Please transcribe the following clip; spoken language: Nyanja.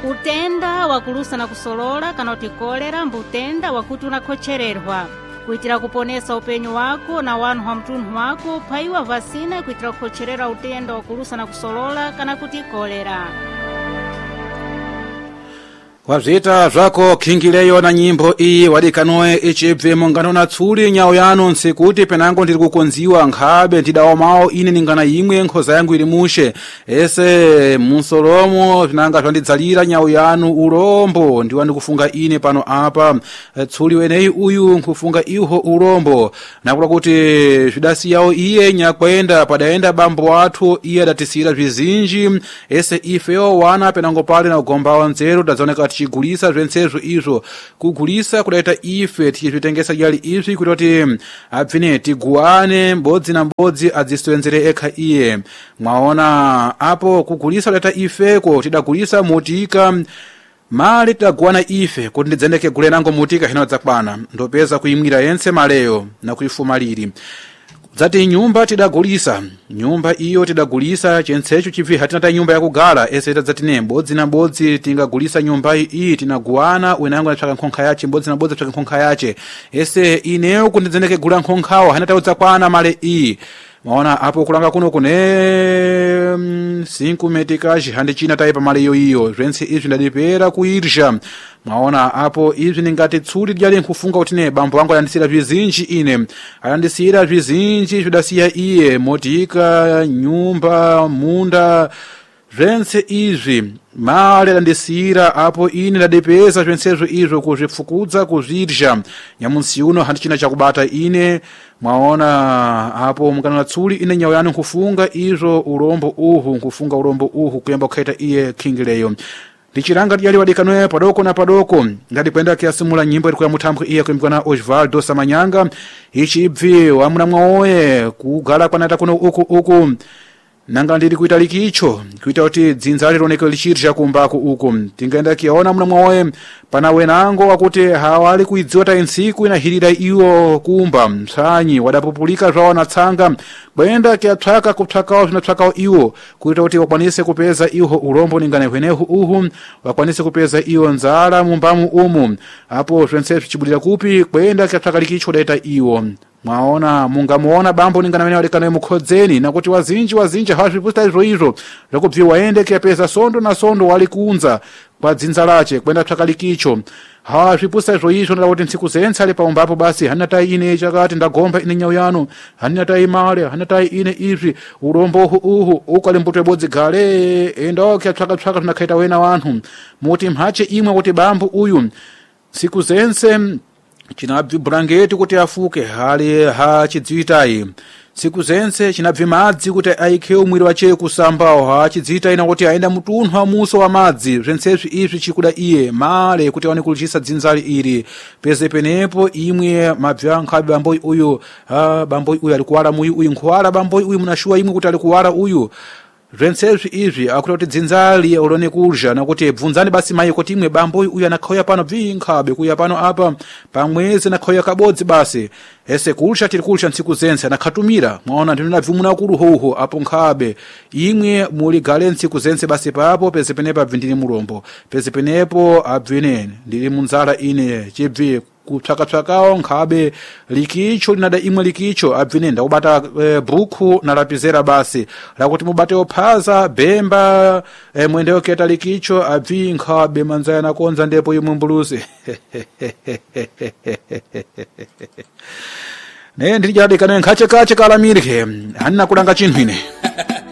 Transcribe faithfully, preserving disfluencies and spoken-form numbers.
utenda wakulusa na kusolola kana kuti kolera mbutenda wakuti unakhochererwa kuitira kuponesa upenyu wako na wanu wa mtunhu wako phaiwa vasina kuitira kukhocherera utenda wakulusa na kusolola kana kuti kolera. Wazita zvako khingileyo na nyimbo iyi wadikanoe ichibve mungano na tsuli nyawo yanu nsikuti penango ndiri kukonziwa nkhabe ndidaomawo ine ningana imwe nkhoza yangu ili mushe ese musolomo vinanga zvandidzalira nyawo yanu ulombo ndiwa ndikufunga ine pano apa tsuli weneyi uyu nkufunga iho ulombo nakula kuti zvidasiyawo iye nyakwenda padaenda bambo athu iye adatisira zvizinji ese ifeyo wana penango pale na ugombawo nzeru tadzaoneka tichigulisa zvensezo izvo kugulisa kudaita ife tichizvitengesa yali izvi kuti abvine tiguane mbodzi na mbodzi adziswenzere ekha iye mwaona apo kugulisa kudaita ifeko tidagulisa motika mali tidaguana ife kuti ndidzendeke gule nango motika hino dzakwana ndopeza kuimwira yense maleyo na kuifumaliri zati nyumba tidagulisa nyumba iyo tidagulisa chensecho chibvi hatina ta nyumba yakugala ese tadzati ne mbodzi na mbodzi tingagulisa nyumba iyi tinaguana wenango anachaka nkhonkha yache mbodzi na mbodzi achaka nkhonkha yache ese ineyo kundidzendeke gula nkhonkhawo hana taudzakwana male iyi maona apo kulanga kuno kune mm, cinco metikaji handi china taipa mali iyo iyo zvense izvi ndadipera kuirsha maona apo izvi ningati tsuli dyali nkufunga kuti ne bambo wangu ayandisira zvizinji ine ayandisira zvizinji zvidasiya iye motika nyumba munda zvense izvi mali adandisira apo ine ndadipesa zvensezvo izvo kuzvipfukudza kuzvirsha nyamusi uno handi china chakubata ine mwaona apo mukana na tsuli ine nyawo yanu nkufunga izvo ulombo uhu nkufunga ulombo uhu kuyamba kukhaita iye khingileyo ndichiranga dyali wadikanoe padoko na padoko ngati kwenda kiasimula nyimbo iri kuya muthambwe iye kuimbwa na Osvaldo Samanyanga ichibvi wamuna mwaoye kugala kwanata kuno uku uku nanga ndiri kuita likicho kuita kuti dzinza lironeke lichirja kumbako uko tingaenda kiaona muna mwaoye pana wenango wakuti hawali kuidziwa ta insiku inahirira iwo kumba msanyi wadapupulika zvawo na tsanga kwenda kiatsvaka kutsvakawo zvinotsvakawo iwo kuita kuti wakwanise kupeza iwo ulombo ningane hwenehu uhu wakwanise kupeza iwo nzala mumbamu umu apo zvense zvichibudira kupi kwenda kiatsvaka likicho daita iwo mwaona mungamuona bambo ningana wene wadekanoe mukhodzeni nakuti wazinji wazinji hawazvipusta izvo izvo zvakubvi waende kiapeza sondo na sondo wali kunza kwa dzinza lache kwenda tsvaka likicho hawazvipusta izvo izvo ndakuti ntsiku zense ali paumbapo basi hanina tai ine chakati ndagomba ine nyawo yanu hanina tai male hanina tai ine izvi ulombo uhu uhu ukali mbuto bodzi gale endawo kiatsvaka tsvaka tunakhaita wena wanhu muti mhache imwe kuti bambo uyu ntsiku zense chinabvi bulangeti kuti afuke hali hachidziwitayi siku zense chinabvi madzi kuti aikhewo mwiri wache kusambawo hachidziwitayi nakuti aenda mutunhu amuso wa madzi zvensezvi izvi chikuda iye male kuti aone kulichisa dzinzali iri peze penepo imwe mabvi ankhabe bamboyi uyu ha bamboyi uyu ali kuwala muyi uyu nkuwala bamboyi uyu munashuwa imwe kuti ali kuwala uyu zvensezvi izvi akuti kuti dzinzali ulone kulja nakuti bvunzani basi mai kuti imwe bamboyi uyu anakhauya pano bvinkhabe kuya pano apa pamwezi nakhauya kabodzi basi ese kulsha tiri kulsha ntsiku zense anakhatumira mwaona ndinonabvimuna kuluhoho apo nkhabe imwe muli gale ntsiku zense basi papo peze penepo abvi ndili mulombo peze penepo abvine ndili munzala ine chibvi kutsvakatsvakawo nkhabe likicho linada imwe likicho abvine ndakubata e, bhuku na lapizera basi lakuti mubate ophaza bemba e, mwendeyo keta likicho abvi nkhabe manzaya nakonza ndepo imwe mbuluzi ne ndiri jadi kana nkhache kache kalamirike hanina kulanga chinthu ine